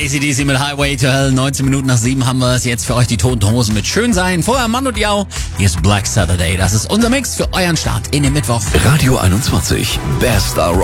AC/DC mit Highway to Hell. 19 Minuten nach 7 haben wir es jetzt für euch, die Toten Hosen mit Schön sein. Vorher Mann und Jau. Hier ist Black Saturday. Das ist unser Mix für euren Start in den Mittwoch. Radio 21. Bester Rock.